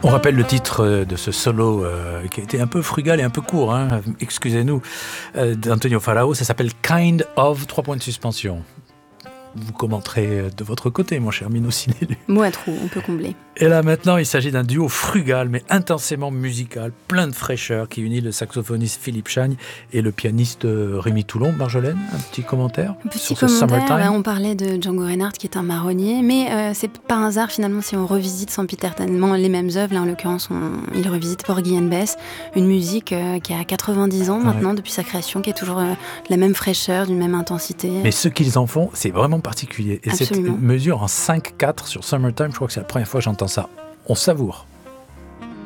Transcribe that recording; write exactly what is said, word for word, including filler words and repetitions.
On rappelle le titre de ce solo euh, qui a été un peu frugal et un peu court, hein, excusez-nous, euh, d'Antonio Farao. Ça s'appelle Kind of, trois points de suspension. Vous commenterez de votre côté, mon cher Mino Cinélu. Mot à trou, on peut combler. Et là maintenant, il s'agit d'un duo frugal mais intensément musical, plein de fraîcheur, qui unit le saxophoniste Philippe Chagne et le pianiste Rémi Toulon. Marjolaine, un petit commentaire Un petit sur ce commentaire, Summertime. bah, on parlait de Django Reinhardt qui est un marronnier, mais euh, c'est pas un hasard finalement si on revisite sempiternellement les mêmes œuvres. Là en l'occurrence, on, il revisite Porgy and Bess, une musique euh, qui a quatre-vingt-dix ans maintenant, ouais. depuis sa création, qui est toujours euh, de la même fraîcheur, d'une même intensité. Mais ce qu'ils en font, c'est vraiment particulier. Et Absolument. cette mesure en cinq quatre sur Summertime, je crois que c'est la première fois que j'entends ça. On savoure.